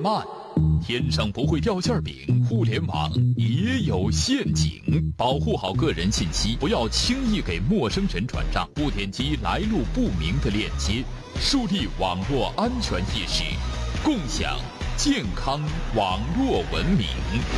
慢。天上不会掉馅饼，互联网也有陷阱。保护好个人信息，不要轻易给陌生人转账，不点击来路不明的链接，树立网络安全意识，共享健康网络文明。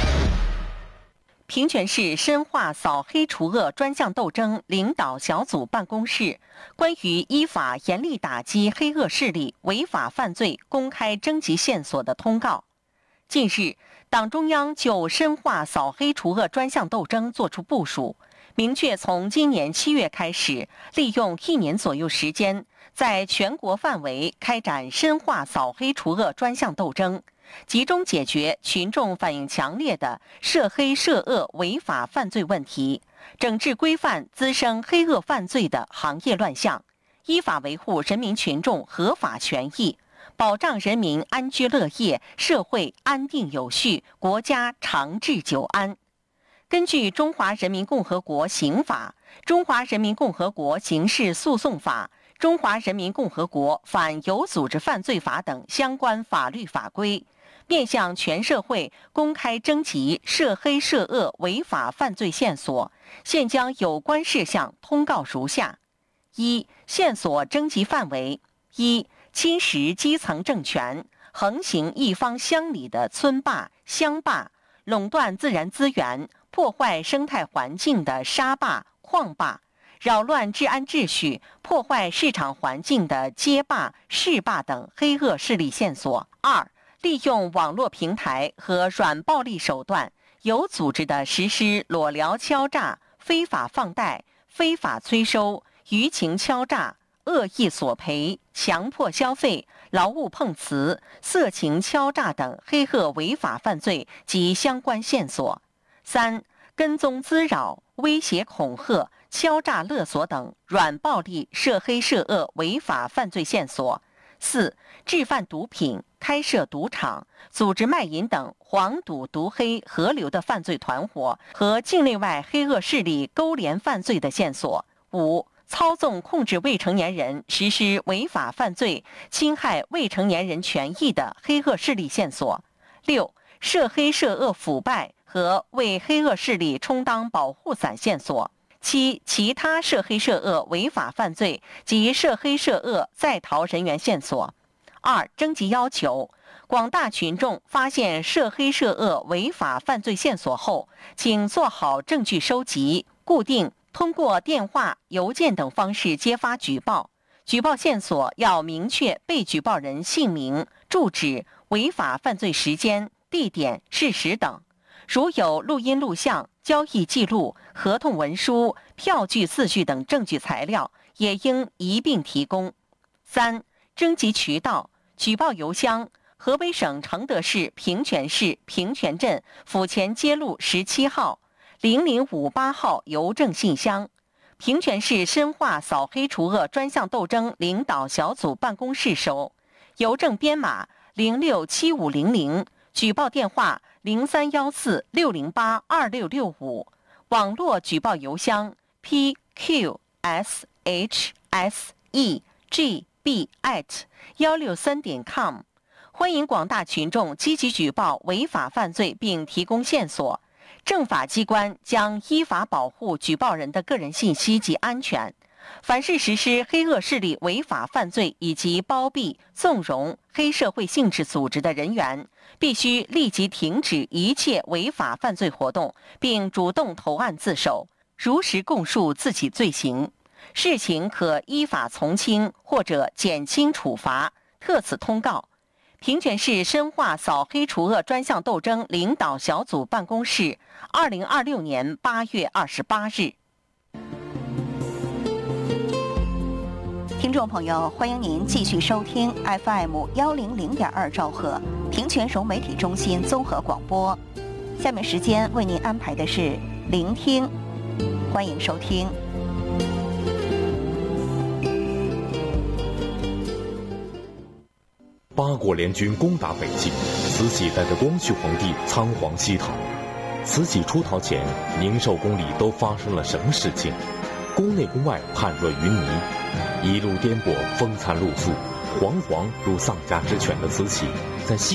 平泉市深化扫黑除恶专项斗争领导小组办公室关于依法严厉打击黑恶势力违法犯罪公开征集线索的通告。近日，党中央就深化扫黑除恶专项斗争作出部署，明确从今年7月开始，利用1年左右时间，在全国范围开展深化扫黑除恶专项斗争，集中解决群众反映强烈的涉黑涉恶违法犯罪问题，整治规范滋生黑恶犯罪的行业乱象，依法维护人民群众合法权益，保障人民安居乐业，社会安定有序，国家长治久安。根据《中华人民共和国刑法》、《中华人民共和国刑事诉讼法》、《中华人民共和国反有组织犯罪法》等相关法律法规，面向全社会公开征集涉黑涉恶违法犯罪线索，现将有关事项通告如下：一、线索征集范围：一、侵蚀基层政权、横行一方乡里的村霸、乡霸，垄断自然资源、破坏生态环境的沙霸、矿霸，扰乱治安秩序、破坏市场环境的街霸、市霸等黑恶势力线索。二、利用网络平台和软暴力手段，有组织地实施裸聊敲诈、非法放贷、非法催收、舆情敲诈、恶意索赔、强迫消费、劳务碰瓷、色情敲诈等黑恶违法犯罪及相关线索。三、跟踪滋扰、威胁恐吓、敲诈勒索等软暴力涉黑涉恶违法犯罪线索。四、制贩毒品、开设赌场、组织卖淫等黄赌毒黑合流的犯罪团伙和境内外黑恶势力勾连犯罪的线索。五、操纵控制未成年人实施违法犯罪、侵害未成年人权益的黑恶势力线索。六、涉黑涉恶腐败和为黑恶势力充当保护伞线索。七、其他涉黑涉恶违法犯罪及涉黑涉恶在逃人员线索。二、征集要求：广大群众发现涉黑涉恶违法犯罪线索后，请做好证据收集，固定通过电话、邮件等方式揭发举报。举报线索要明确被举报人姓名、住址、违法犯罪时间、地点、事实等。如有录音录像、交易记录、合同文书、票据字据等证据材料，也应一并提供。三、征集渠道：举报邮箱：河北省承德市平泉市平泉镇府前街路17号0058号邮政信箱。平泉市深化扫黑除恶专项斗争领导小组办公室收，邮政编码067500，举报电话0314608266，网络举报邮箱 pqshsegb@163.com。欢迎广大群众积极举报违法犯罪并提供线索，政法机关将依法保护举报人的个人信息及安全。凡是实施黑恶势力违法犯罪以及包庇、纵容黑社会性质组织的人员，必须立即停止一切违法犯罪活动，并主动投案自首，如实供述自己罪行，事情可依法从轻或者减轻处罚。特此通告。平泉市深化扫黑除恶专项斗争领导小组办公室，2026年8月28日。 听众朋友，欢迎您继续收听 FM100.2兆赫平泉融媒体中心综合广播。下面时间为您安排的是聆听，欢迎收听。 八国联军攻打北京，慈禧带着光绪皇帝仓皇西逃。慈禧出逃前，宁寿宫里都发生了什么事情？宫内宫外判若云泥，一路颠簸，风餐露宿，惶惶如丧家之犬的慈禧，在西